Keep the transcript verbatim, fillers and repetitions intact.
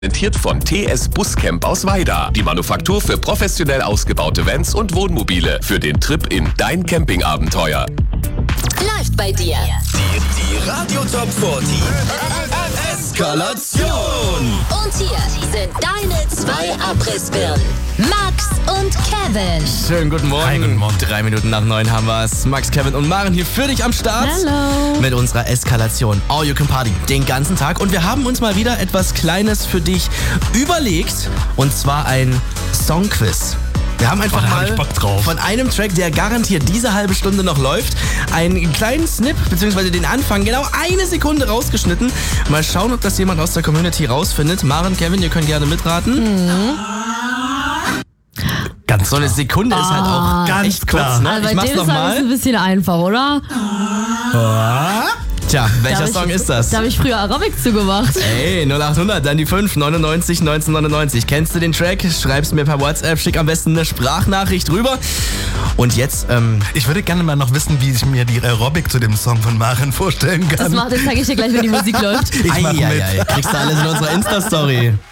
Präsentiert von T S Buscamp aus Weida. Die Manufaktur für professionell ausgebaute Vans und Wohnmobile. Für den Trip in dein Campingabenteuer. Läuft bei dir. Die, die Radio Top vierzig. Eskalation. Und hier sind deine zwei Abrissbirnen. Max und Kevin. Schönen guten Morgen. Hi, guten Morgen. Drei Minuten nach neun haben wir's. Max, Kevin und Maren hier für dich am Start. Hallo. Mit unserer Eskalation. All You Can Party. Den ganzen Tag. Und wir haben uns mal wieder etwas Kleines für dich überlegt. Und zwar ein Songquiz. Wir haben einfach Oh, da hab mal ich Bock drauf. von einem Track, der garantiert diese halbe Stunde noch läuft, einen kleinen Snip, beziehungsweise den Anfang, genau eine Sekunde rausgeschnitten. Mal schauen, ob das jemand aus der Community rausfindet. Maren, Kevin, ihr könnt gerne mitraten. Mhm. Ganz So eine Sekunde ist halt auch Ganz echt klar. kurz. Ne? Also Ich bei mach's dem ist alles nochmal. ein bisschen einfach, oder? Tja, Da welcher hab ich- Song ist das? Da habe ich früher Aerobic zugemacht. Ey, null acht hundert, dann die fünf, neunundneunzig, neunzehnhundertneunundneunzig. Kennst du den Track? Schreib's mir per WhatsApp, schick am besten eine Sprachnachricht rüber. Und jetzt, ähm, Ich würde gerne mal noch wissen, wie ich mir die Aerobic zu dem Song von Maren vorstellen Das, kann. macht, das zeige ich dir gleich, wenn die Musik läuft. Ich mach ei, ei, mit. ei, kriegst du alles in unserer Insta-Story.